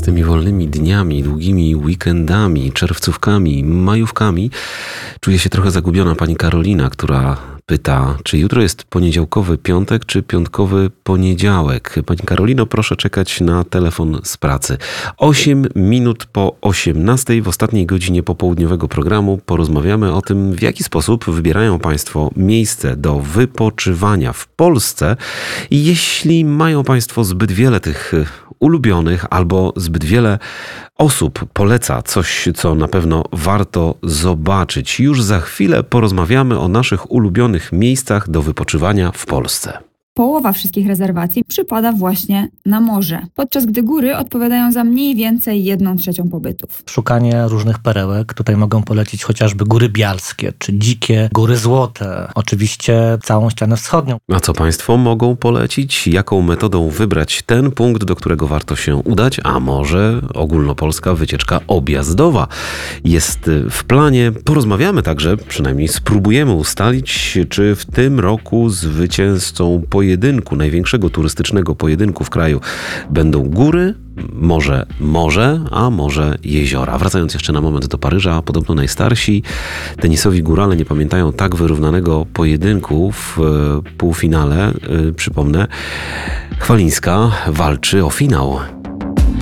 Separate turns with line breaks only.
tymi wolnymi dniami, długimi weekendami, czerwcówkami, majówkami czuje się trochę zagubiona pani Karolina, która pyta, czy jutro jest poniedziałkowy piątek, czy piątkowy poniedziałek. Pani Karolino, proszę czekać na telefon z pracy. 8 minut po 18 w ostatniej godzinie popołudniowego programu porozmawiamy o tym, w jaki sposób wybierają państwo miejsce do wypoczywania w Polsce i jeśli mają państwo zbyt wiele tych ulubionych albo zbyt wiele osób poleca coś, co na pewno warto zobaczyć. Już za chwilę porozmawiamy o naszych ulubionych miejscach do wypoczywania w Polsce.
Połowa wszystkich rezerwacji przypada właśnie na morze, podczas gdy góry odpowiadają za mniej więcej 1/3 pobytów.
Szukanie różnych perełek. Tutaj mogą polecić chociażby Góry Bialskie, czy dzikie Góry Złote. Oczywiście całą ścianę wschodnią.
A co państwo mogą polecić? Jaką metodą wybrać ten punkt, do którego warto się udać? A może ogólnopolska wycieczka objazdowa jest w planie? Porozmawiamy także, przynajmniej spróbujemy ustalić, czy w tym roku zwycięzcą pojedynku, największego turystycznego pojedynku w kraju będą góry, morze, a może jeziora. Wracając jeszcze na moment do Paryża, podobno najstarsi tenisowi górale nie pamiętają tak wyrównanego pojedynku w półfinale. Przypomnę, Chwalińska walczy o finał.